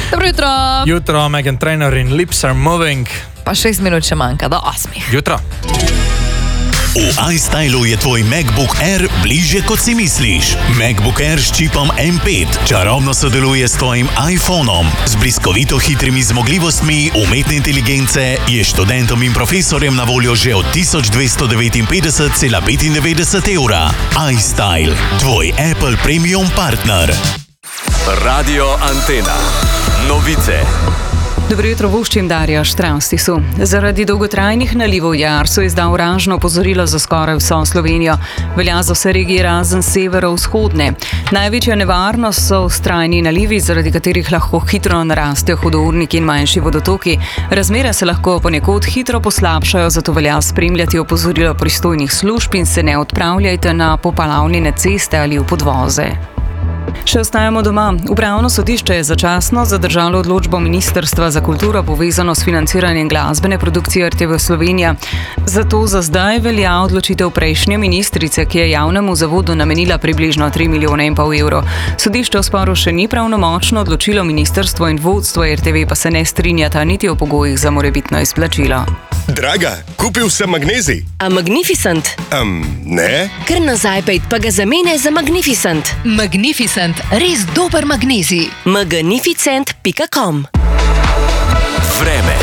Dobro jutro. Jutro, Meghan Trainor in Lips Are Moving. Pa 6 minut še manjka do 8. Jutro. V iStylu je tvoj MacBook Air bližje, kot si misliš. MacBook Air s čipom M5 čarobno sodeluje s tvojim iPhonom. Z bliskovito hitrimi zmogljivostmi umetne inteligence je študentom in profesorjem na voljo že od 1259,95 evra. iStyle, tvoj Apple Premium partner. Radio Antena. Novice. Dobro jutro, voščim Darja Štravstisu. Zaradi dolgotrajnih nalivov je Arso izdal oranžno opozorilo za skoraj vso Slovenijo. Velja za vse regije razen severovzhodne. Največja nevarnost so vztrajni nalivi, zaradi katerih lahko hitro narastejo hudourniki in manjši vodotoki. Razmere se lahko ponekod hitro poslabšajo, zato velja spremljati opozorilo pristojnih služb in se ne odpravljajte na poplavljene ceste ali v podvoze. Še ostajamo doma. Upravno sodišče je začasno zadržalo odločbo Ministrstva za kulturo povezano s financiranjem glasbene produkcije RTV Slovenija. Zato za zdaj velja odločitev prejšnje ministrice, ki je javnemu zavodu namenila približno 3,5 milijone evrov. Sodišče v sporu še ni pravnomočno odločilo, ministrstvo in vodstvo RTV pa se ne strinjata niti o pogojih za morebitno izplačilo. Draga, kupil sem magnezij. A Magnificent? Ne. Ker nazaj pejt pa ga zamene za Magnificent. Magnificent, res dober magnezij. Magnificent.com. Vreme.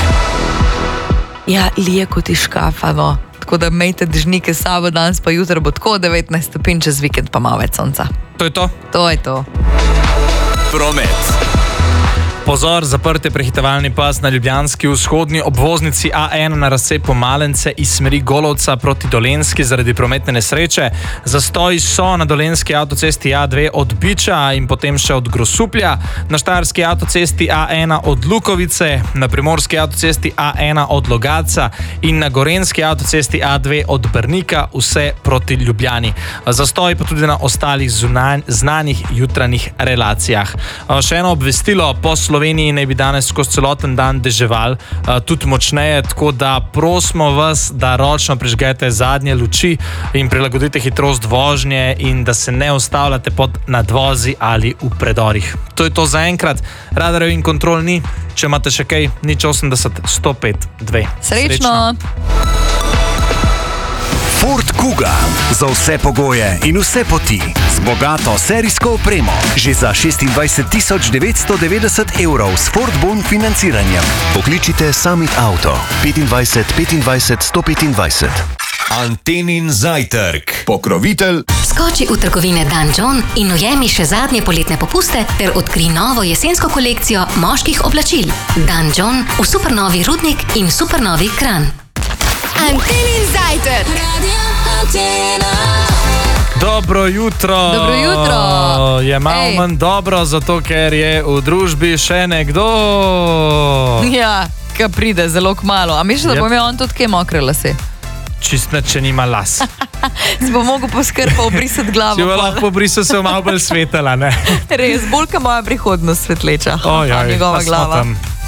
Ja, lije kot iz škafa, no. Tako da imejte dežnike s sabo, danes pa jutro bo tako 19 stopinj, čez vikend pa malo več sonca. To je to? To je to. Promet. Pozor, zaprt je prehitevalni pas na ljubljanski vzhodni obvoznici A1 na razcepu Malence iz smeri Golovca proti Dolenjski zaradi prometne nesreče. Zastoji so na dolenjski avtocesti A2 od Biča in potem še od Grosuplja, na štajerski avtocesti A1 od Lukovice, na primorski avtocesti A1 od Logatca in na gorenjski avtocesti A2 od Brnika, vse proti Ljubljani. Zastoji pa tudi na ostalih znanih jutranjih relacijah. Še eno obvestilo, po Sloveniji naj bi danes skozi celoten dan deževal, tudi močneje, tako da prosimo vas, da ročno prižgete zadnje luči in prilagodite hitrost vožnje in da se ne ustavljate pod nadvozi ali v predorih. To je to za enkrat. Radarjev in kontrol ni. Če imate še kaj, 080 105 2. Srečno! Ford Kuga. Za vse pogoje in vse poti. Z bogato serijsko opremo. Že za 26.990 evrov s Ford Bon financiranjem. Pokličite Summit Auto 25 25 125. Antenin zajtrk. Pokrovitelj. Skoči v trgovine Dan John in ujemi še zadnje poletne popuste ter odkri novo jesensko kolekcijo moških oblačil. Dan John v supernovi Rudnik in supernovi Kranj. Antenin zajtrk. Dobro jutro. Dobro jutro. Je malo manj dobro, zato ker je v družbi še nekdo. Ja, ki pride zelo kmalu. A misliš, da bo imel on tudi kaj mokre lase? Čist nič, če nima las. Si bo mogel poskrbeti obrisati glavo. Si bo lahko obrisal se malo bolj svetala, ne? Res, bolj ka moja prihodnost svetleča. Ojoj, njegova pa smo glava. tam.